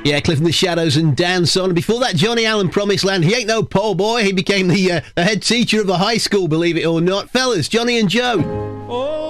Yeah, Cliff and the Shadows and Dance On. Before that, Johnny Allen, Promised Land. He ain't no poor boy. He became the head teacher of a high school, believe it or not. Fellas, Johnny and Joe. Oh.